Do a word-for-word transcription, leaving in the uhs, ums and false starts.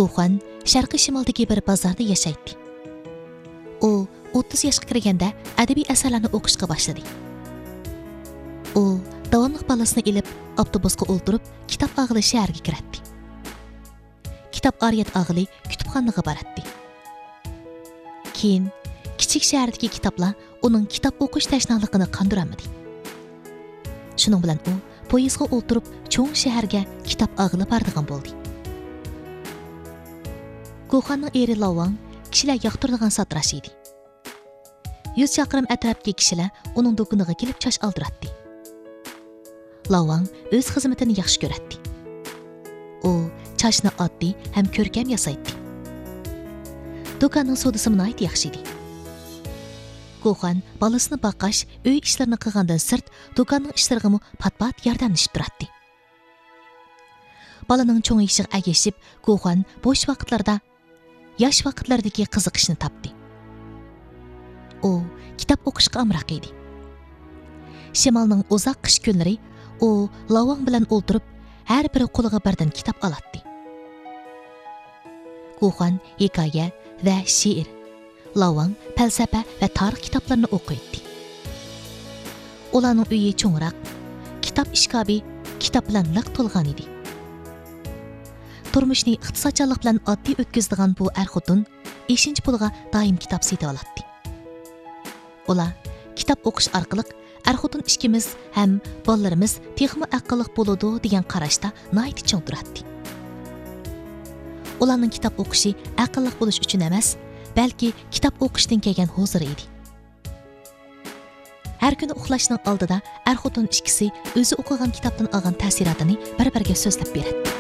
Guxan sharqiy shimoldagi bir bozorda yashaydi. U o'ttiz yoshga kirganda adabiy asarlarni o'qishga boshladi. U davomli balasini ilib avtobusga o'ltirib kitob og'ili shaharga kiradi. Kitob ariyat og'ili kutubxonaga boradi. Keyin kichik shahardagi kitoblar uning kitob o'qish tashnaligini qondiramadi. Shuning bilan u poyezdga o'ltirib cho'ng shaharga kitob og'ili boradigan bo'ldi. Guxanning eri Lavang kishilar yoqtiradigan sotrash edi. yuz chaqirim atrofdagi kishilar uning do'koniga kelib chosh oldiradi. Lavang o'z xizmatini yaxshi ko'radi. U choshni oddiy ham ko'rkam yasaydi. Do'konning savdosi nihoyat yaxshi edi. Guxan bolasini boqash, uy ishlarini qilgandan sirt do'konning ishlariga pat-pat yordamlashib turadi. Balaning cho'ng'ishiga agashib, Guxan bo'sh vaqtlarda yosh vaqtlardagi qiziqishni topdi. U kitob o'qishga amroq edi. Shimolning uzoq qish kunlari u Lavang bilan o'ltirib, har biri qo'liga birdan kitob oladi. Guxan hikoya va she'r, Lavang falsafa va tarix kitoblarini o'qiydi. Ularning uyi cho'ngroq, kitob ishkobi kitob bilan liq to'lgan edi. Turmushni iqtisodchilik bilan oddiy o'tkazadigan bu er-xotin beshinchi pulga doim kitob sotib oladi. Ular kitob o'qish orqali er-xotin ishkimiz ham bolalarimiz texmi aqlliq bo'ladi degan qarashda nihoyat chong turadi. Ularning kitob o'qishi aqlliq bo'lish uchun emas, balki kitob o'qishdan kelgan huzur edi. Har kuni uxlashning oldida er-xotin ikkisi o'zi o'qigan kitobdan olgan ta'sirotini bir-biriga so'zlab beradi.